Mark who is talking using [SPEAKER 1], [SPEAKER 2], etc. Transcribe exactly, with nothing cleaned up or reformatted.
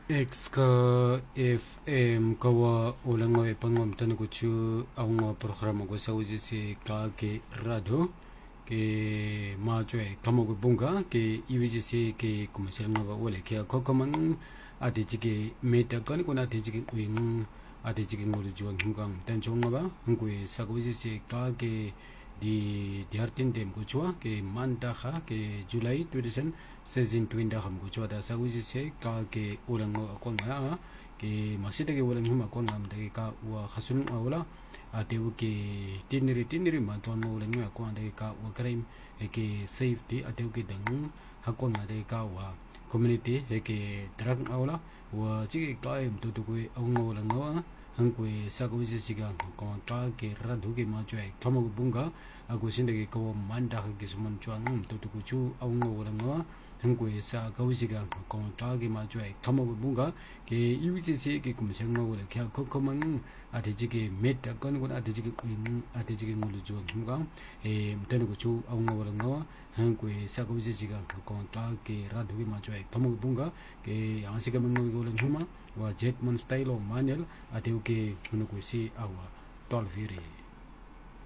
[SPEAKER 1] X ka F M kawa ulango e pangom tanu kuchu aungo programa ko sauji si ka ke radio ke majwe kamogo bunga ke iwiji si ke kumasiranga ba wale ke kokomang ati jike meta kani kuna ati jike wing ati jike ngulu juang hungang tanchonga ba hungwe sagoji si ka ke di diartin dem kuchwa ke manda kha ke July twenty season twinda kham kuchwa da saguji se ka ke ulango akon nga ke masida ke ulang huma kon ngam de ka wa khasun awla ateu ke tiniri tiniri ma ton no ulang nga kon de ka wa crime ke safety ateu ke dang hakon nga de ka wa community ke drag awla wa chi ka em tu tu ko awng ulang nga hangwe saguji siga kon ta ke radu ke ma chwe thamo bunga aku sindagi ko manda ke suman chuang tu tu chu awng ulang nga hangwe sa gausiga kon ta ke ma chwe thamo bunga ke iwiji se ke kumsang no le kya ko komang ateji ke meta kon kon ateji ke kuin ateji ke ngulu chu bunga e mten ko chu awng ulang nga hangwe sa gausi siga kon ta ke radu ke ma chwe thamo bunga ke asiga mang no ulang huma wa jetman style o manual ateu ke hunu ko si awa tolviri